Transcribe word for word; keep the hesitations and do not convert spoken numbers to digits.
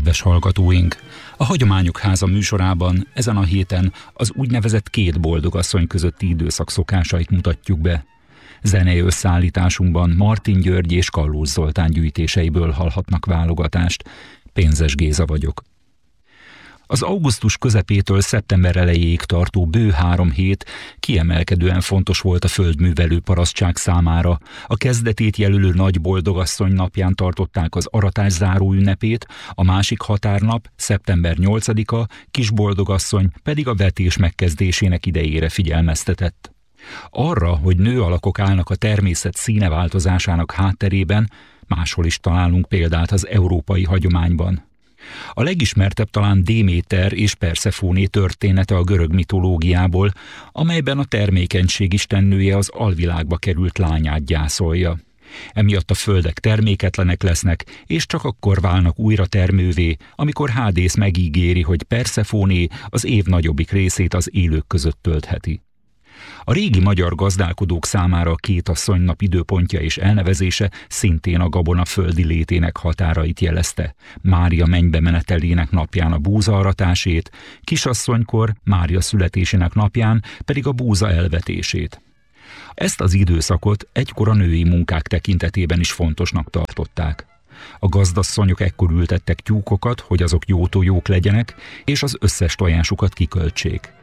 Kedves hallgatóink! A Hagyományok Háza műsorában ezen a héten az úgynevezett két boldogasszony közötti időszak szokásait mutatjuk be. Zenei összeállításunkban Martin György és Kallós Zoltán gyűjtéseiből hallhatnak válogatást. Pénzes Géza vagyok. Az augusztus közepétől szeptember elejéig tartó bő három hét kiemelkedően fontos volt a földművelő parasztság számára. A kezdetét jelölő Nagy Boldogasszony napján tartották az aratás záró ünnepét, a másik határnap, szeptember nyolcadika, Kis Boldogasszony pedig a vetés megkezdésének idejére figyelmeztetett. Arra, hogy nő alakok állnak a természet színe változásának hátterében, máshol is találunk példát az európai hagyományban. A legismertebb talán Déméter és Persefóné története a görög mitológiából, amelyben a termékenység istennője az alvilágba került lányát gyászolja. Emiatt a földek terméketlenek lesznek, és csak akkor válnak újra termővé, amikor Hádész megígéri, hogy Persefóné az év nagyobbik részét az élők között töltheti. A régi magyar gazdálkodók számára a két asszonynap időpontja és elnevezése szintén a gabona földi létének határait jelezte. Mária mennybe menetelének napján a búzaaratásét, kisasszonykor, Mária születésének napján pedig a búza elvetését. Ezt az időszakot egykor a női munkák tekintetében is fontosnak tartották. A gazdasszonyok ekkor ültettek tyúkokat, hogy azok jó tojók legyenek, és az összes tojásukat kiköltsék.